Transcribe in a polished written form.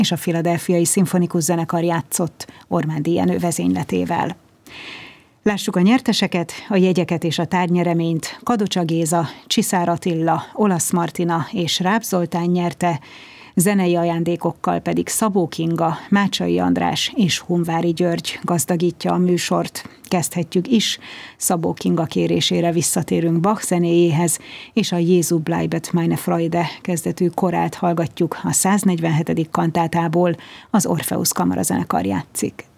és a Philadelphiai Szimfonikus Zenekar játszott Ormándi Jenő vezényletével. Lássuk a nyerteseket, a jegyeket és a tárgynyereményt. Kadocsa Géza, Csiszár Attila, Olasz Martina és Ráb Zoltán nyerte, zenei ajándékokkal pedig Szabó Kinga, Mácsai András és Hunvári György gazdagítja a műsort. Kezdhetjük is, Szabó Kinga kérésére visszatérünk Bach zenéjéhez, és a Jézu bleibet meine Freude kezdetű korált hallgatjuk, a 147. kantátából az Orpheus Kamarazenekar játszik.